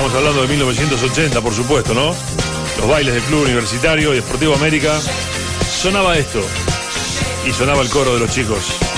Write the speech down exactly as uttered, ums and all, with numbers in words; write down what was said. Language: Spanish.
Estamos hablando de mil novecientos ochenta, por supuesto, ¿no? Los bailes del Club Universitario y Deportivo América. Sonaba esto. Y sonaba el coro de los chicos.